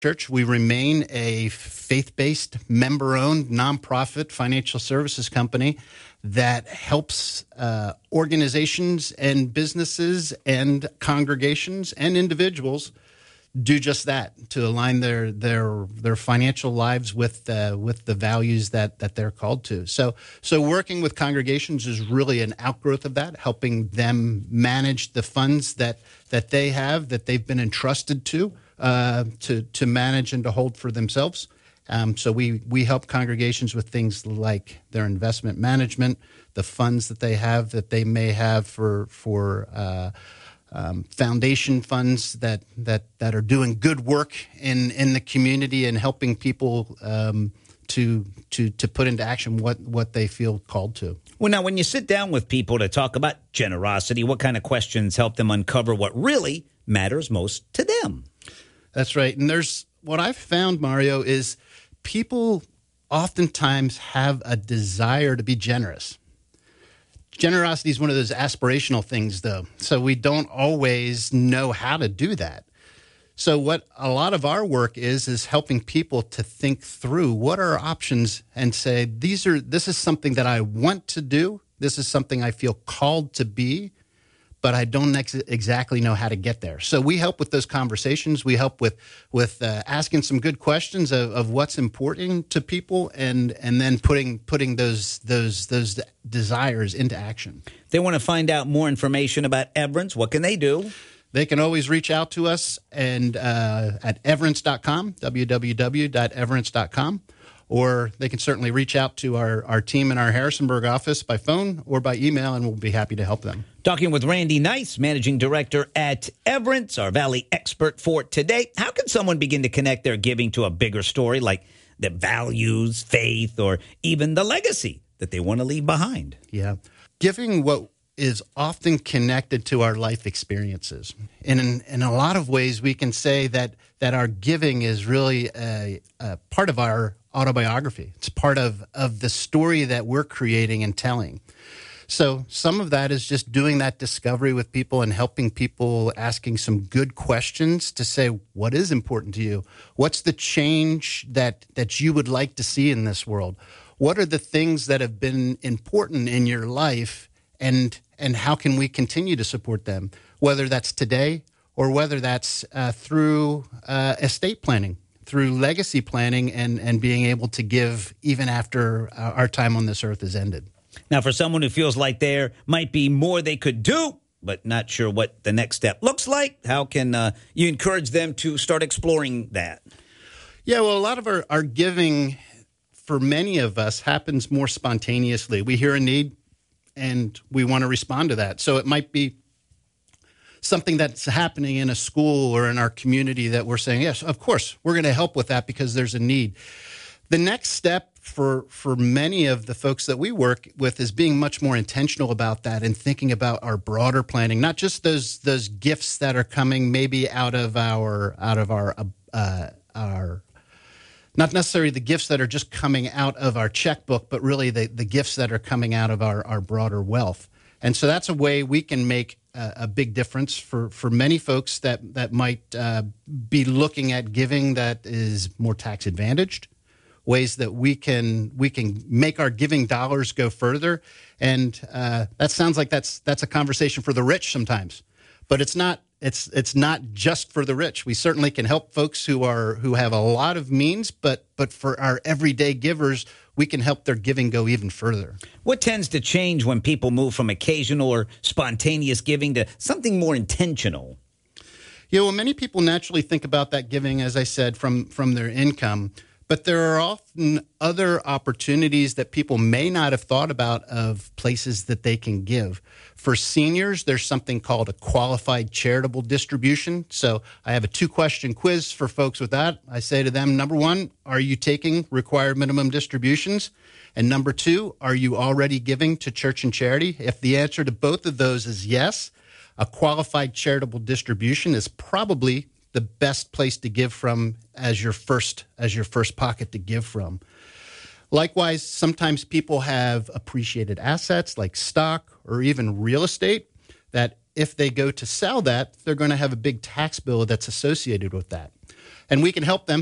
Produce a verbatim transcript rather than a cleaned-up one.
Church. We remain a faith-based, member-owned, nonprofit financial services company that helps uh, organizations and businesses and congregations and individuals do just that, to align their their their financial lives with uh, with the values that that they're called to. So so working with congregations is really an outgrowth of that, helping them manage the funds that that they have, that they've been entrusted to uh, to to manage and to hold for themselves. Um, so we we help congregations with things like their investment management, the funds that they have that they may have for for uh, Um, foundation funds that, that that are doing good work in, in the community and helping people um, to to to put into action what, what they feel called to. Well, now, when you sit down with people to talk about generosity, what kind of questions help them uncover what really matters most to them? That's right. And there's what I've found, Mario, is people oftentimes have a desire to be generous. Generosity is one of those aspirational things, though, so we don't always know how to do that. So what a lot of our work is, is helping people to think through what are our options and say, these are this is something that I want to do. This is something I feel called to be, but I don't ex- exactly know how to get there. So we help with those conversations. We help with with uh, asking some good questions of, of what's important to people, and and then putting putting those those those desires into action. If they want to find out more information about Everence, what can they do? They can always reach out to us and uh, at everence dot com, w w w dot everence dot com. Or they can certainly reach out to our, our team in our Harrisonburg office by phone or by email, and we'll be happy to help them. Talking with Randy Nice, Managing Director at Everence, our Valley expert for today. How can someone begin to connect their giving to a bigger story like the values, faith, or even the legacy that they want to leave behind? Yeah. Giving what is often connected to our life experiences. And in, in a lot of ways, we can say that, that our giving is really a, a part of our autobiography. It's part of, of the story that we're creating and telling. So some of that is just doing that discovery with people and helping people, asking some good questions to say, what is important to you? What's the change that, that you would like to see in this world? What are the things that have been important in your life, and and how can we continue to support them, whether that's today or whether that's uh, through uh, estate planning, through legacy planning, and, and being able to give even after uh, our time on this earth is ended. Now, for someone who feels like there might be more they could do, but not sure what the next step looks like, how can uh, you encourage them to start exploring that? Yeah, well, a lot of our, our giving, for many of us, happens more spontaneously. We hear a need, and we want to respond to that. So it might be something that's happening in a school or in our community that we're saying, yes, of course, we're going to help with that because there's a need. The next step for for many of the folks that we work with is being much more intentional about that and thinking about our broader planning, not just those those gifts that are coming maybe out of our out of our uh, our not necessarily the gifts that are just coming out of our checkbook, but really the, the gifts that are coming out of our, our broader wealth. And so that's a way we can make a, a big difference for, for many folks that, that might uh, be looking at giving that is more tax advantaged, ways that we can we can make our giving dollars go further. And uh, that sounds like that's that's a conversation for the rich sometimes, but it's not. It's it's not just for the rich. We certainly can help folks who are who have a lot of means, but but for our everyday givers, we can help their giving go even further. What tends to change when people move from occasional or spontaneous giving to something more intentional? Yeah, well, many people naturally think about that giving, as I said, from from their income. But there are often other opportunities that people may not have thought about of places that they can give. For seniors, there's something called a qualified charitable distribution. So I have a two-question quiz for folks with that. I say to them, number one, are you taking required minimum distributions? And number two, are you already giving to church and charity? If the answer to both of those is yes, a qualified charitable distribution is probably the best place to give from as your first as your first pocket to give from. Likewise, sometimes people have appreciated assets like stock or even real estate that if they go to sell that, they're going to have a big tax bill that's associated with that. and we can help them